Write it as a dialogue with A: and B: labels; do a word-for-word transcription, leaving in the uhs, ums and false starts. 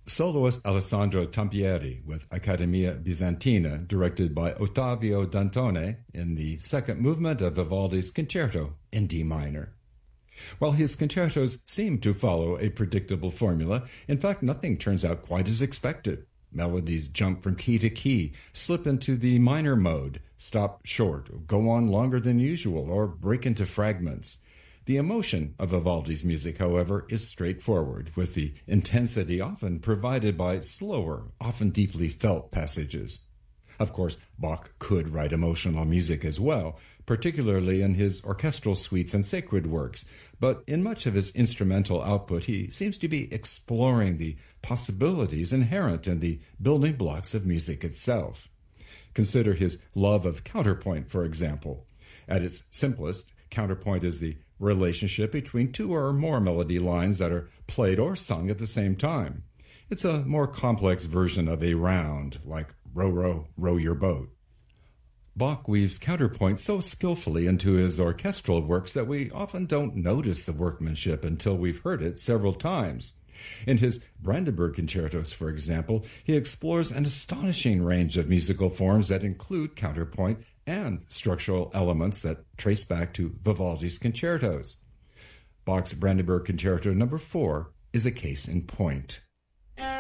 A: Soloist Alessandro Tampieri with Accademia Bizantina, directed by Ottavio Dantone, in the second movement of Vivaldi's Concerto in D minor. While his concertos seem to follow a predictable formula, in fact nothing turns out quite as expected. Melodies jump from key to key, slip into the minor mode, stop short, go on longer than usual, or break into fragments. The emotion of Vivaldi's music, however, is straightforward, with the intensity often provided by slower, often deeply felt passages. Of course, Bach could write emotional music as well, particularly in his orchestral suites and sacred works, but in much of his instrumental output he seems to be exploring the possibilities inherent in the building blocks of music itself. Consider his love of counterpoint, for example. At its simplest, counterpoint is the relationship between two or more melody lines that are played or sung at the same time. It's a more complex version of a round, like row, row, row your boat. Bach weaves counterpoint so skillfully into his orchestral works that we often don't notice the workmanship until we've heard it several times. In his Brandenburg concertos, for example, he explores an astonishing range of musical forms that include counterpoint and structural elements that trace back to Vivaldi's concertos. Bach's Brandenburg Concerto number four is a case in point.